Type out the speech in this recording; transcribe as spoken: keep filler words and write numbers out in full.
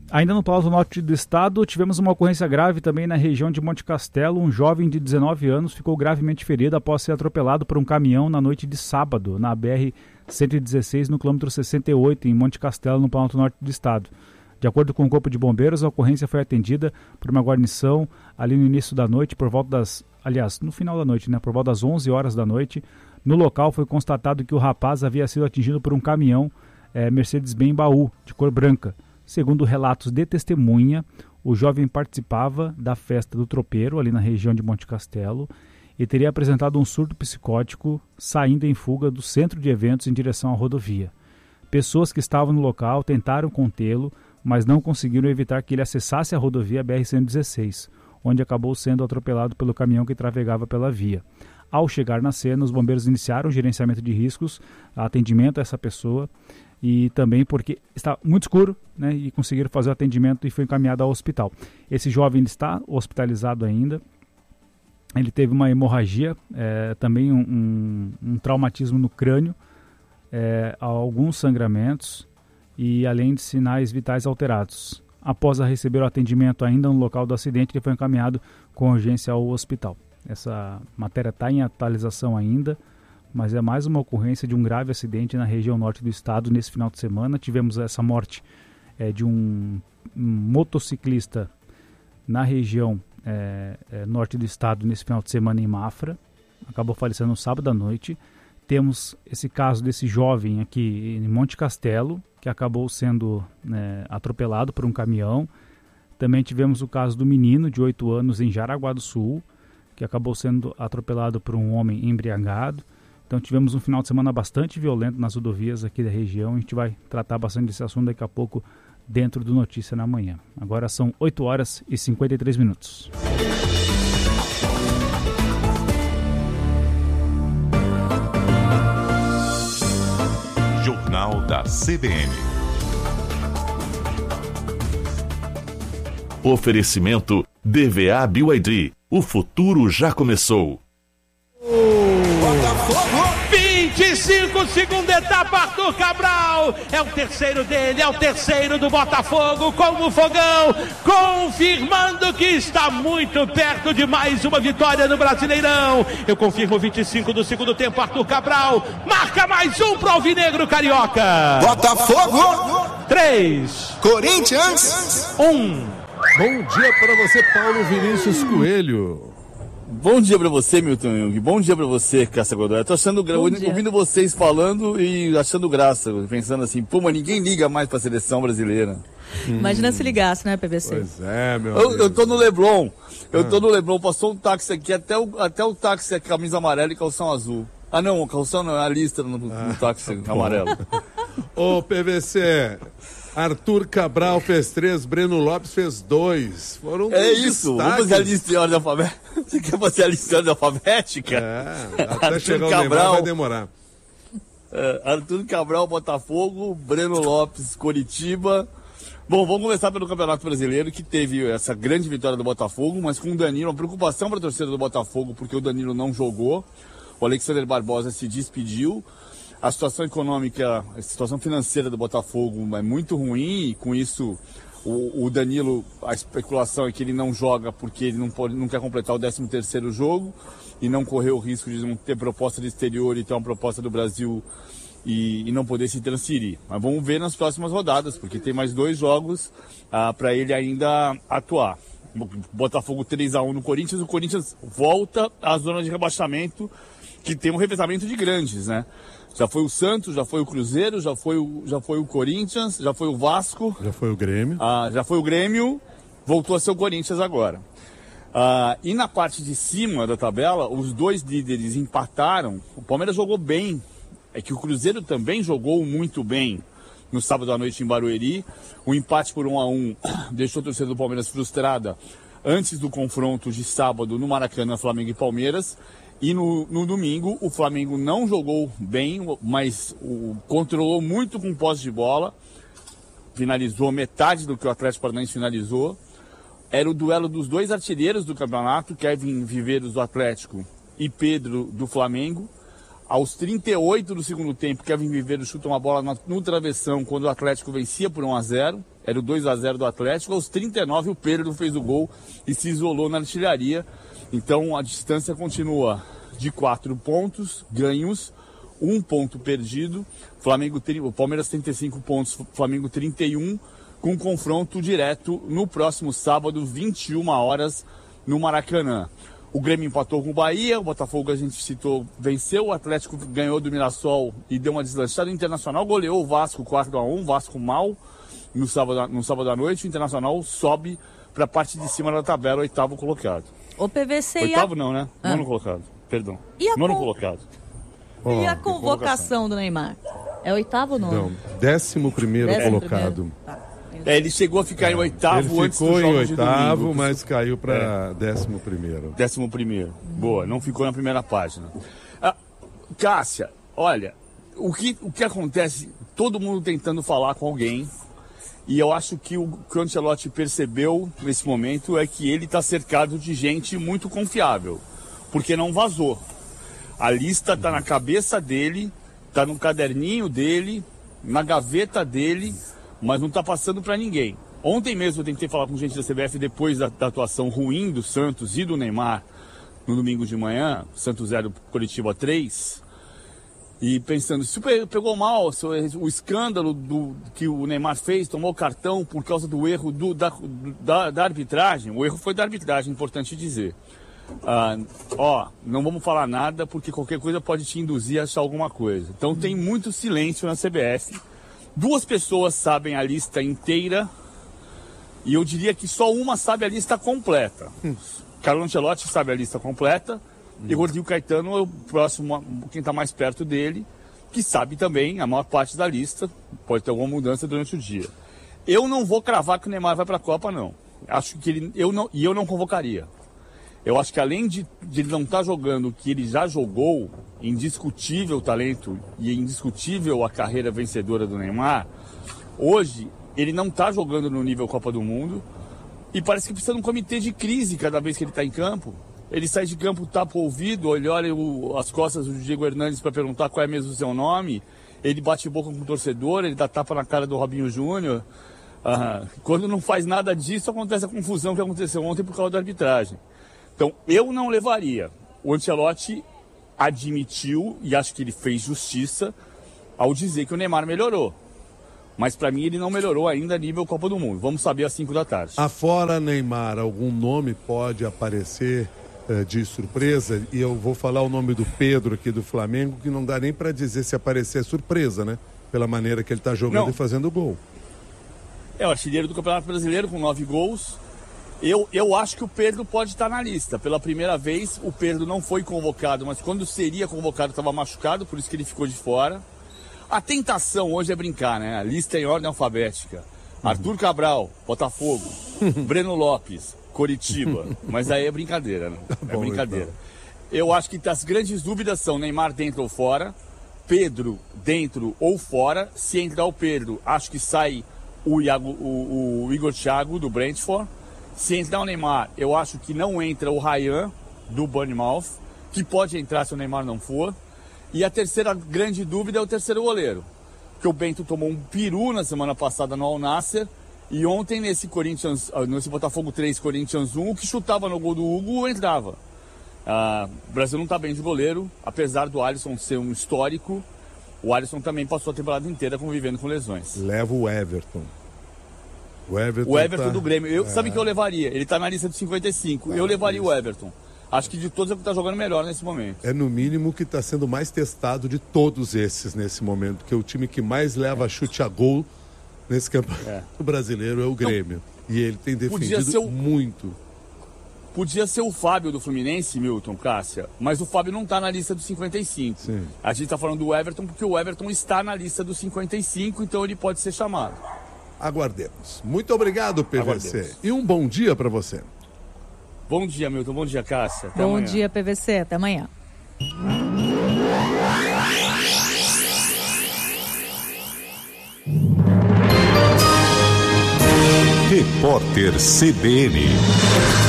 Ainda no Planalto Norte do estado, tivemos uma ocorrência grave também na região de Monte Castelo. Um jovem de dezenove anos ficou gravemente ferido após ser atropelado por um caminhão na noite de sábado, na B R cento e dezesseis, no quilômetro sessenta e oito, em Monte Castelo, no Planalto Norte do estado. De acordo com o Corpo de Bombeiros, a ocorrência foi atendida por uma guarnição ali no início da noite, por volta das... Aliás, no final da noite, né? Por volta das onze horas da noite. No local foi constatado que o rapaz havia sido atingido por um caminhão é, Mercedes-Benz baú, de cor branca. Segundo relatos de testemunha, o jovem participava da festa do tropeiro, ali na região de Monte Castelo, e teria apresentado um surto psicótico, saindo em fuga do centro de eventos em direção à rodovia. Pessoas que estavam no local tentaram contê-lo, mas não conseguiram evitar que ele acessasse a rodovia B R cento e dezesseis, onde acabou sendo atropelado pelo caminhão que trafegava pela via. Ao chegar na cena, os bombeiros iniciaram o gerenciamento de riscos, atendimento a essa pessoa, e também porque está muito escuro, né, e conseguiram fazer o atendimento e foi encaminhado ao hospital. Esse jovem está hospitalizado ainda, ele teve uma hemorragia, é, também um, um, um traumatismo no crânio, é, alguns sangramentos e além de sinais vitais alterados. Após receber o atendimento ainda no local do acidente, ele foi encaminhado com urgência ao hospital. Essa matéria está em atualização ainda, mas é mais uma ocorrência de um grave acidente na região norte do estado nesse final de semana. Tivemos essa morte é, de um, um motociclista na região é, é, norte do estado nesse final de semana em Mafra. Acabou falecendo no sábado à noite. Temos esse caso desse jovem aqui em Monte Castelo, que acabou sendo é, atropelado por um caminhão. Também tivemos o caso do menino de oito anos em Jaraguá do Sul, que acabou sendo atropelado por um homem embriagado. Então tivemos um final de semana bastante violento nas rodovias aqui da região. A gente vai tratar bastante desse assunto daqui a pouco dentro do Notícia na Manhã. Agora são oito horas e cinquenta e três minutos. Jornal da C B N. Oferecimento D V A B Y D. O futuro já começou. vinte e cinco, segunda etapa, Arthur Cabral, é o terceiro dele, é o terceiro do Botafogo com o Fogão, confirmando que está muito perto de mais uma vitória no Brasileirão. Eu confirmo vinte e cinco do segundo tempo, Arthur Cabral marca mais um pro Alvinegro Carioca. Botafogo três, Corinthians um. Bom dia para você, Paulo Vinícius Coelho. Bom dia pra você, Milton Jung. Bom dia pra você, Cássia Godoy. Eu tô achando gra... ouvindo vocês falando e achando graça, pensando assim, pô, mas ninguém liga mais pra seleção brasileira. Imagina hum. se ligasse, né, P V C? Pois é, meu eu, eu tô no Leblon, eu ah. tô no Leblon, passou um táxi aqui, até o, até o táxi é camisa amarela e calção azul. Ah não, calção não, é a lista no, ah, no táxi tá amarelo. Ô, P V C... Arthur Cabral fez três, Breno Lopes fez dois. Foram É isso, destaques. Vamos fazer a lista em ordem alfabética. Você quer fazer a lista em ordem alfabética? É, até Arthur chegar o Cabral, Neymar vai demorar. É, Arthur Cabral, Botafogo, Breno Lopes, Coritiba. Bom, vamos começar pelo Campeonato Brasileiro, que teve essa grande vitória do Botafogo, mas com o Danilo, uma preocupação para a torcida do Botafogo, porque o Danilo não jogou. O Alexander Barbosa se despediu. A situação econômica, a situação financeira do Botafogo é muito ruim e com isso o, o Danilo, a especulação é que ele não joga porque ele não, pode, não quer completar o décimo terceiro jogo e não correr o risco de não ter proposta do exterior e ter uma proposta do Brasil e, e não poder se transferir. Mas vamos ver nas próximas rodadas, porque tem mais dois jogos ah, para ele ainda atuar. Botafogo três a um no Corinthians, o Corinthians volta à zona de rebaixamento, que tem um revezamento de grandes, né? Já foi o Santos, já foi o Cruzeiro, já foi o, já foi o Corinthians, já foi o Vasco. Já foi o Grêmio. Ah, já foi o Grêmio, voltou a ser o Corinthians agora. Ah, e na parte de cima da tabela, os dois líderes empataram. O Palmeiras jogou bem. É que o Cruzeiro também jogou muito bem no sábado à noite em Barueri. O empate por um a um deixou a torcida do Palmeiras frustrada antes do confronto de sábado no Maracanã, Flamengo e Palmeiras. E no, no domingo, o Flamengo não jogou bem, mas o, controlou muito com posse de bola. Finalizou metade do que o Atlético Paranaense finalizou. Era o duelo dos dois artilheiros do campeonato, Kevin Viveiros do Atlético e Pedro do Flamengo. Aos trinta e oito do segundo tempo, Kevin Viveiro chuta uma bola no, no travessão quando o Atlético vencia por um a zero. Era o dois a zero do Atlético. Aos trinta e nove, o Pedro fez o gol e se isolou na artilharia. Então, a distância continua de quatro pontos ganhos, um ponto perdido. Flamengo, o Palmeiras trinta e cinco pontos, Flamengo trinta e um, com confronto direto no próximo sábado, vinte e uma horas, no Maracanã. O Grêmio empatou com o Bahia, o Botafogo, a gente citou, venceu, o Atlético ganhou do Mirassol e deu uma deslanchada. O Internacional goleou o Vasco quatro a um, Vasco mal, no sábado, no sábado à noite. O Internacional sobe para a parte de cima da tabela, oitavo colocado. O P V C Oitavo a... não, né? Ah. Nono colocado, perdão. E a Nono con... colocado. E a convocação do Neymar? É oitavo ou nono? Não, décimo primeiro Décimo colocado. primeiro? Tá. É, ele chegou a ficar em oitavo Ele antes do ficou em jogo de oitavo, domingo. mas caiu para décimo primeiro. Décimo primeiro. Boa, não ficou na primeira página. Ah, Cássia, olha, o que, o que acontece, todo mundo tentando falar com alguém, e eu acho que o que o Ancelotti percebeu nesse momento é que ele está cercado de gente muito confiável, porque não vazou. A lista está na cabeça dele, está no caderninho dele, na gaveta dele, mas não está passando para ninguém. Ontem mesmo eu tentei falar com gente da C B F depois da, da atuação ruim do Santos e do Neymar no domingo de manhã, Santos zero, Coritiba três, e pensando, se pegou mal o escândalo do, que o Neymar fez, tomou cartão por causa do erro do, da, da, da arbitragem, o erro foi da arbitragem, importante dizer. Ah, ó, não vamos falar nada porque qualquer coisa pode te induzir a achar alguma coisa. Então tem muito silêncio na C B F. Duas pessoas sabem a lista inteira e eu diria que só uma sabe a lista completa. Hum. Carlo Ancelotti sabe a lista completa hum. e Rodrigo Caetano é o próximo, quem está mais perto dele, que sabe também a maior parte da lista. Pode ter alguma mudança durante o dia. Eu não vou cravar que o Neymar vai para a Copa, não. Acho que ele, eu não, e eu não convocaria. Eu acho que além de, de ele não estar tá jogando o que ele já jogou, indiscutível talento e indiscutível a carreira vencedora do Neymar, hoje ele não está jogando no nível Copa do Mundo e parece que precisa de um comitê de crise cada vez que ele está em campo. Ele sai de campo, tapa o ouvido, ele olha o, as costas do Diego Hernandes para perguntar qual é mesmo o seu nome, ele bate boca com o torcedor, ele dá tapa na cara do Robinho Júnior. Ah, quando não faz nada disso, acontece a confusão que aconteceu ontem por causa da arbitragem. Então, eu não levaria. O Ancelotti admitiu, e acho que ele fez justiça, ao dizer que o Neymar melhorou. Mas, para mim, ele não melhorou ainda a nível Copa do Mundo. Vamos saber às cinco da tarde. Afora Neymar, algum nome pode aparecer eh, de surpresa? E eu vou falar o nome do Pedro aqui do Flamengo, que não dá nem para dizer se aparecer é surpresa, né? Pela maneira que ele está jogando não. e fazendo gol. É o artilheiro do Campeonato Brasileiro com nove gols. Eu, eu acho que o Pedro pode estar na lista. Pela primeira vez, o Pedro não foi convocado, mas quando seria convocado estava machucado, por isso que ele ficou de fora. A tentação hoje é brincar, né? A lista é em ordem alfabética. Uhum. Arthur Cabral, Botafogo. Breno Lopes, Coritiba. Mas aí é brincadeira, né? É bom, brincadeira. Então. Eu acho que as grandes dúvidas são Neymar dentro ou fora, Pedro dentro ou fora. Se entrar o Pedro, acho que sai o, Iago, o, o Igor Thiago, do Brentford. Se entrar o Neymar, eu acho que não entra o Ryan, do Bournemouth, que pode entrar se o Neymar não for. E a terceira grande dúvida é o terceiro goleiro, que o Bento tomou um peru na semana passada no Al Nassr, e ontem nesse Corinthians, nesse Botafogo três, Corinthians um, o que chutava no gol do Hugo entrava. Ah, o Brasil não está bem de goleiro, apesar do Alisson ser um histórico, o Alisson também passou a temporada inteira convivendo com lesões. Leva o Everton. O Everton, o Everton tá... do Grêmio. Eu, é. Sabe que eu levaria? Ele tá na lista dos cinquenta e cinco. Ah, eu levaria isso. o Everton. Acho que de todos é o que tá jogando melhor nesse momento. É no mínimo que está sendo mais testado de todos esses nesse momento, porque o time que mais leva é. chute a gol nesse campeonato é. brasileiro é o Grêmio. Então, e ele tem defendido o... muito. Podia ser o Fábio do Fluminense, Milton, Cássia, mas o Fábio não está na lista dos cinquenta e cinco. Sim. A gente está falando do Everton porque o Everton está na lista dos cinquenta e cinco, então ele pode ser chamado. Aguardemos. Muito obrigado, P V C. Aguardemos. E um bom dia para você. Bom dia, Milton. Bom dia, Cássia. Até bom amanhã. dia, P V C. Até amanhã. Repórter C B N.